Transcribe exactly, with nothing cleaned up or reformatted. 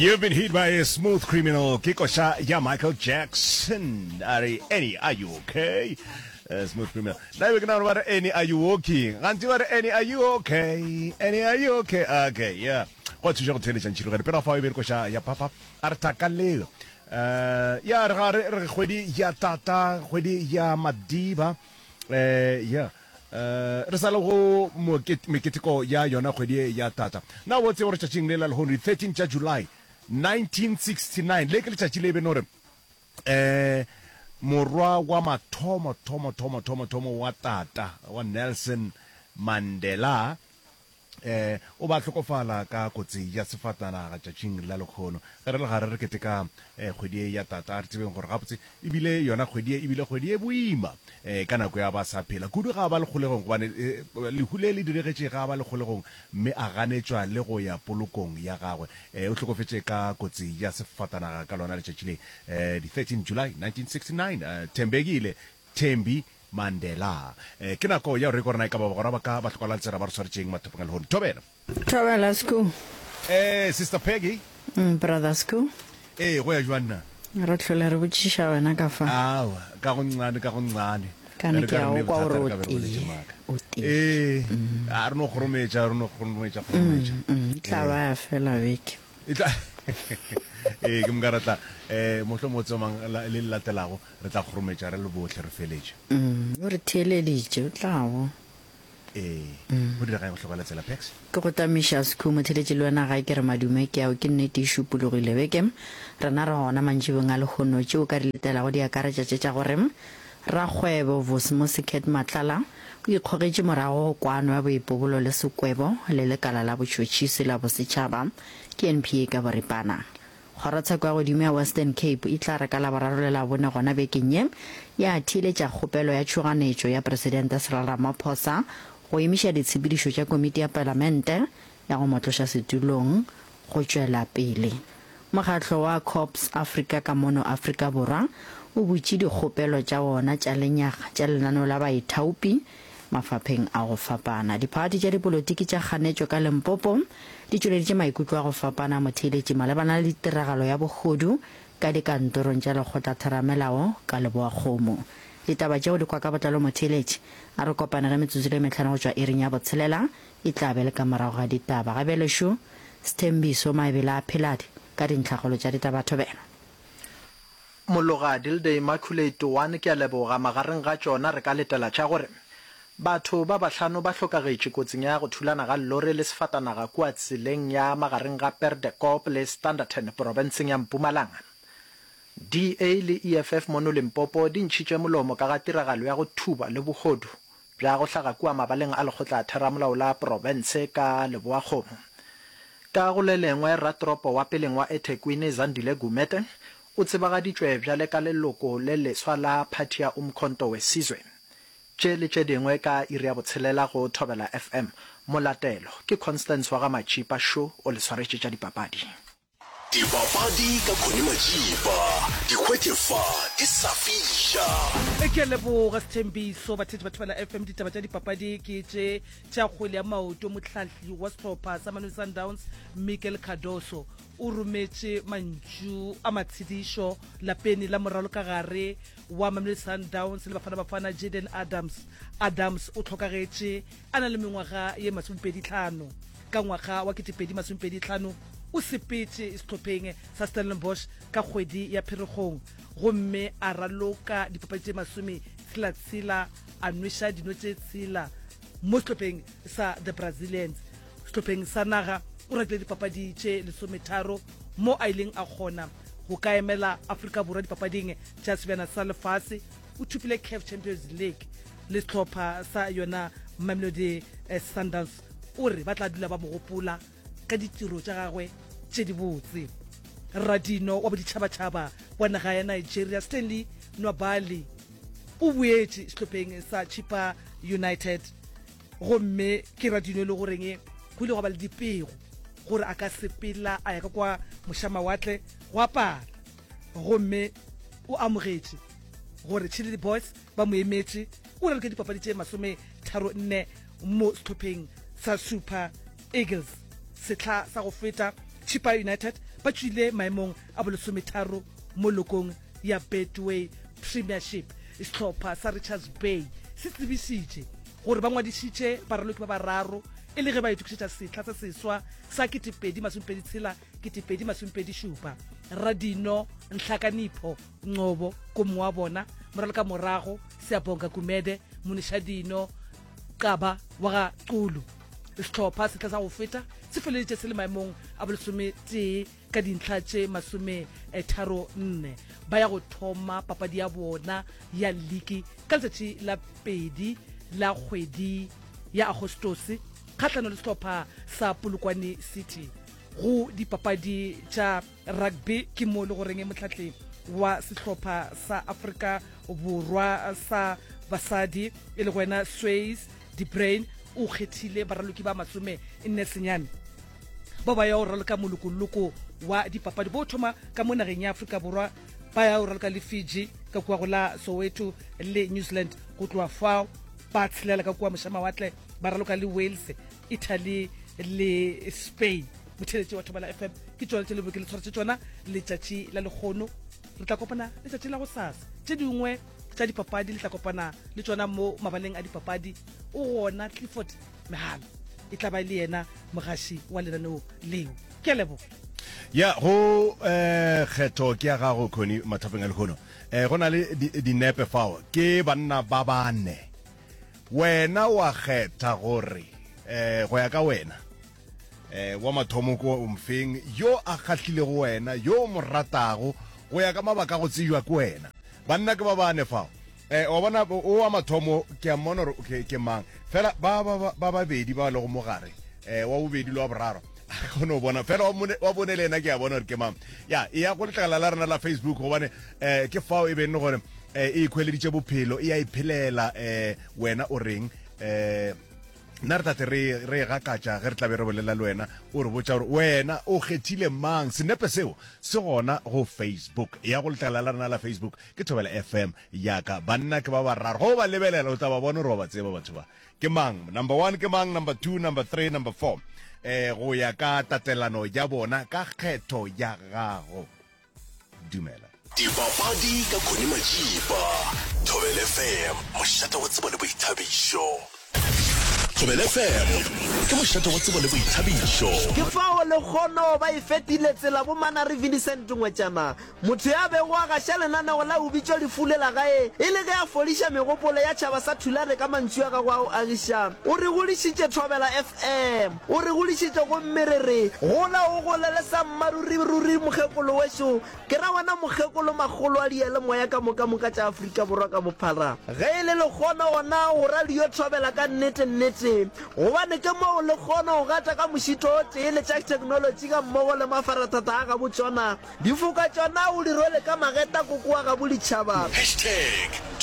You've been hit by a smooth criminal. Kikosha ya Michael Jackson. Are any? Are you okay? Uh, smooth criminal. Now we can know what any? Are you okay? Auntie, what any? Are you okay? Any? Are you okay? Okay, yeah. What you want to tell us? Children, pero fa iber kosha ya papa. Artakale. Uh, ya rare khwedi ya tata khwedi ya madiba. Uh, yeah. Uh, re sala go meketiko ya yona khwedi ya tata. Now what's your chaching lela le thirteenth of July nineteen sixty-nine le ke le tšatši le beno re eh morwa wa mathomo thomo thomo thomo thomo wa tata wa Nelson Mandela eh o ba tlhokofala ka kotsi ya sefatanaga tšatšing la lekgono ge re le gare re keteka kgwedi ya tata re tsebeng gore gabotse ebile yona kgwedi e ebile kgwedi e boima eh ka nako ya ba sa phela kudu ga ba le kgolegong gobane lehule le diregetše ga ba le kgolegong mme a ganetšwa le go ya polokong ya gagwe eh o tlhokofetše ka kotsi ya sefatanaga ka lona letšatši le eh the thirteenth of July nineteen sixty-nine Thembekile Thembi Mandela eh ke nako ya re korana ka ba gora ba ka ba tlhokolantsera ba re swaretseng mathopeng le hone Thobela Thobela school eh Sister Peggy mm brother school eh go ya jwana ra tlhola re botšiša wena ka fa awa ka go nngane ka go nngane kana ke a o kwa o roti eh a re no khrometša re no khrometša khrometša tla ba fela wiki eh ke mgarata eh mo tlo motso mang le latelago re tla khrometša re le botle re feletse mm o re theleditše o tlago eh go dira ga go tlhoka tsela pex ke go tamisha se khumo theletše le wena ga ke re madume ke ao ke nnete šupologile beke rena re gona mantšibeng a lekgono tšeo ka di letelago di akaretša tša gore ra kgwebo Vosmos Ket Matlala o ikgogetše morago go kwano ya boipobolo le sekwebo le lekala la botšhotšhisi la bosetšhaba ke N P A ka boripana kgorotsheko ya godimo ya Western Cape e tla re ka la boraro le la bone gona bekeng ye ya thiletša kgopelo ya tšhoganetšo ya presidente Cyril Ramaphosa go emiša ditshepedišo tša komiti ya palamente ya go motloša setulong go tšwela pele mokgatlo wa Corps Africa ka mono Afrika Borwa o butše dikgopelo tša wona tša lenyaga tša lenaneo la baithaupi mafapheng a go fapana diphati tša dipolotiki tša kganetšo ka Limpopo di tšweleditše maikutlo a go fapana motheletši malebana le tiragalo ya bogodu ka dikantorong tša lekgotla theramelao ka Leboakgomo ditaba tšeo di kwa ka botlalo motheletši a re kopana ge metsotso le metlhano go tšwa iring ya botshelela e tla be le ka morago ga ditaba gabe lešo Sthembiso Maebele a Pheladi ka dintlhagolo tša ditaba Thobela Mologadi le Immaculate one ke a leboga magareng ga tšona re ka letela tša gore batho ba bahlano ba hlokagetše kotsing ya go thulana ga lore le sefatanaga kua tseleng ya magareng ga Perdekop le Standerton provinceng ya Mpumalanga D A le E F F mono Limpopo di ntšhitše molomo ka ga tiragalo ya go thuba le bogodu bja go hlaga kua mabaleng a lekgotla theramolao la province ka Leboakgomo ka go le lengwe ratropo wa peleng wa eThekwini Zandile Gumede o tsebagaditšwe bjale ka leloko le leswa la phathi ya Umkhonto Wesizwe tše le tše dingwe ka iri ya botshelela go Thobela F M molatelo ke Constance wa ga Machipa show o le swaretše tša dipapadi dipapadi ka Khone Machipa dikhwetšefa di sa fiša e ke leboga Sthembiso bathetši ba Thobela F M ditaba tša dipapadi ke tše tša kgwele ya maoto mohlahli wa sehlopha sa Mamelodi Sundowns Michael Cardoso o rometše mantšu a matshedišo lapeng la moralo ka gare wa Mamelodi Sundowns le bafana bafana Jaden Adams Adams o tlhokagetše a na le mengwaga ye masomepedi hlano ka ngwaga wa ketepedi masomepedi hlano o sepetše sehlopheng sa Stellenbosch ka kgwedi ya Pherekgong gomme a raloka dipapadi tše masome tshela a nweša dino tše tshela mo sehlopheng sa the Brazilians sehlopheng sa naga o rekile dipapadi tše lesometharo mo a ileng a kgona go ka emela Afrika Borwa dipapading tša sebjana sa lefase o thupile C A F Champions League le sehlopha sa yona Mamelodi Sundowns o re ba tla dula ba mogopola ka ditiro tša gagwe tše di botse Radino wa boditšhabatšhaba wa naga ya Nigeria Stanley Nwabali o boetše sehlopheng sa Chippa United gomme ke Radino le goreng go ile go ba le dipego gore a ka sepela a ya ka kwa mošamawatle go apara gomme o amogetše gore Chile Boys ba mo emetše o na le ke dipapadi tše masome tharo nne mo sehlopheng sa Super Eagles setla sa go feta Chippa United ba tswile maemong a bolesometharo mo lokong ya Betway Premiership. Sehlopha sa Richards Bay se tsebisitse gore ba ngwadisitse baraloki ba bararo e le ge ba itukisetsa setla sa seswa sa ketepedi masumpedi tshela ketepedi masumpedi shupa. Radino Nhlakanipho Ncobo komo wa bona moralo ka morago Seabonga Kumede Munishadino Kaba wa ga Qulu. Sehlopha se tla sa go feta se feleditse se le maemong a bolesome tee ka dintlha tše masome tharo nne. Ba ya go thoma papadi ya bona ya liki ka letsatsi la pedi la kgwedi ya Agostose kgatlano le sehlopha sa Polokwane City. Go dipapadi tša rugby ke mo le goreng e motlhatlhe wa sehlopha sa Afrika Borwa sa basadi e le gwena Sways di Brain o kgethile baraloki ba masome nne senyane ba ba ya o raloka moloko wa dipapadi bo thoma ka mo nageng ya Afrika Borwa ba ya o raloka le Fiji ka kwa go la Soweto le New Zealand go tloa fao ba tshelela ka kwa moshamawatle ba raloka le Wales, Italy le Spain. Motheletši wa Thobela F M ke tsona tše le bokele tshwara tše tsona letšatši la lekgono re tla kopana letšatši la go sasa tše dingwe tša dipapadi le tla kopana le tsona mo mabaleng a dipapadi o gona Clifford Mehalo e tla ba le yena mogaši wa lenaneo leo. Ke a leboga. ya go eh kgetho ke ya gago khoni mathapeng a lekgono eh go na le dinepe fao ke banna ba bane wena wa kgetha gore eh go ya ka wena eh wa mathomo ko umfeng yo a khatlile go wena yo mo ratago go ya ka mabaka go tsijwa ko wena banna ke ba bane fao eh o bona o wa mathomo ke a mona ke ke mang fela ba ba ba ba bedi ba le go mogare eh wa bobedi lo boraro go no bona fela wa bone lena ke a bona ke mang ya e ya go letla la rena la Facebook go bane eh ke fao e benne gore eh e khweleditse bophelo e a iphelela eh wena o reng eh nartate re re ga katja ge re tla be re bolela le wena o re botsa gore wena o kgethile mang. Senepe seo se gona go Facebook ya go letla la rena la Facebook ke Thobela F M ya ka banna ke ba ba raro go ba lebelela o tla ba bona ro ba tseba batho ba ke mang. Number one ke mang, number two, number three, number four eh go ya ka tatelano ya bona ka kgetho ya gago. Dumela dipapadi ka Khoni Majiba. Thobela F M mošata wa tsebo le boithabišo. Thobela F M ke mošata wa tsebo le boithabišo. Ke fao le kgono ba e fetile tsela bo mana re Vincent Ngwetjana motho ya bego a gaša lenaneo la ubitšo le fulela gae e le ge a fodiša megopolo ya tšhaba sa thulare ka mantšu a gago ao agiša o re godišitše Thobela F M o re godišitše go mmerere gola o golele sa mmaruri mokgekolo wešo ke ra wena mokgekolo magolo a diele moya ka moka moka tša Afrika Borwa ka bophara ge e le lekgono gona go radio Thobela ka nnete nnete gobane ke mo le kgona go gata ka mošito o tee le tša technology ka mmogo le mafaratata a ga botsona difoka tšona o di rwele ka mageta kokoa ga bolitšhaba hashtag